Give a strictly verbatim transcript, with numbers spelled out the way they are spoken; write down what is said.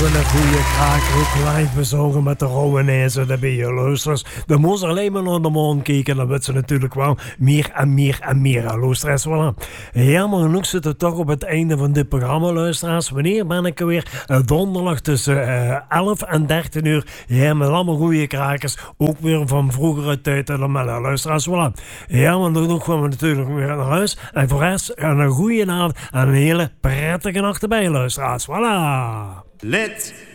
een goede kraker ook live bezongen met de rauwe nezen de bierluisters. Dan moet ze alleen maar naar de maan kijken, dan weet ze natuurlijk wel meer en meer en meer aan luisteraars. Voilà. Ja, maar genoeg zitten toch op het einde van dit programma, luisteraars. Wanneer ben ik er weer? Uh, donderdag tussen uh, elf en dertien uur. Ja, met allemaal goede krakers. Ook weer van vroegere tijd en dan met de luisteraars. Voilà. Ja, maar dan gaan we natuurlijk weer naar huis. En voor rest een goede avond en een hele prettige nacht erbij, luisteraars. Voilà. Let's